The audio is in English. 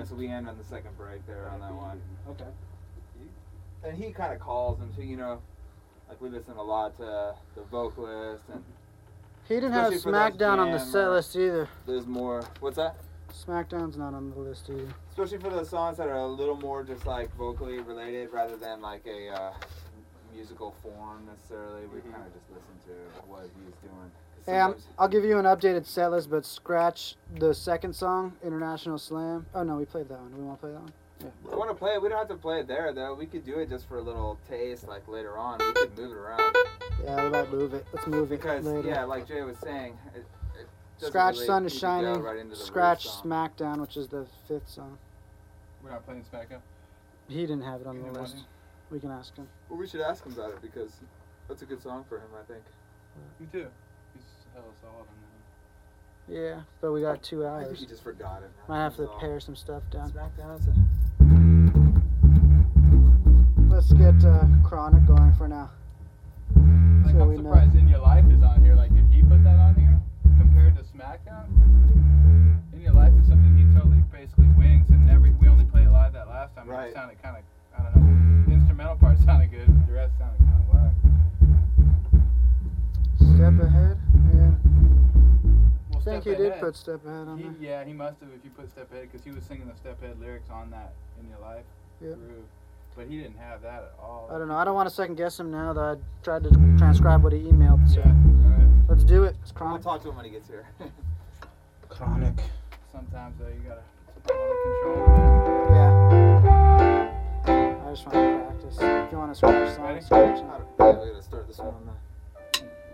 so we end on the second break there on that one. Okay. And he kind of calls them to, you know, like we listen a lot to the vocalist, and He didn't have especially for that SmackDown on the jam set or- list either. there's more. What's that? SmackDown's not on the list either. Especially for those songs that are a little more just like vocally related rather than like a musical form necessarily. We kind of just listen to what he's doing. 'Cause Hey, sometimes- I'll give you an updated set list, but scratch the second song, International Slam. Oh no, we played that one. Do we want to play that one? I want to play it. We don't have to play it there though. We could do it just for a little taste, like later on. We could move it around. Yeah, we might move it. Let's move it Because later. yeah, like Jay was saying, it doesn't Scratch really Sun is need to go Shining. right into the Scratch Roof song. SmackDown, which is the fifth song. We're not playing SmackDown. He didn't have it on You the didn't want list. him? We can ask him. Well, we should ask him about it because that's a good song for him, I think. Me too. He's hella solid on that. Yeah, but we got 2 I think hours. he just forgot it. Might have to That's all. pare some stuff down. SmackDown's Let's get Chronic going for now. Like, So I'm we know. surprised In Your Life is on here. Like, did he put that on here compared to SmackDown? In Your Life is something he totally basically wings, and we only played it live that last time. And Right. it sounded kind of, I don't know. The instrumental part sounded good, but the rest sounded kind of whack. Step Ahead? Yeah. Well, I think he Step did Ahead, put Step Ahead on there. Yeah, he must have if you put Step Ahead, because he was singing the Step Ahead lyrics on that In Your Life Yep. groove. But he didn't have that at all. I don't know. I don't want to second guess him now that I tried to transcribe what he emailed. So Yeah, alright. let's do it. It's We'll Chronic. talk to him when he gets here. Chronic. Sometimes though you gotta control it. Yeah. I just want to practice. If you want to scratch Ready? songs, scratch I them. don't, yeah, we gotta start this one on the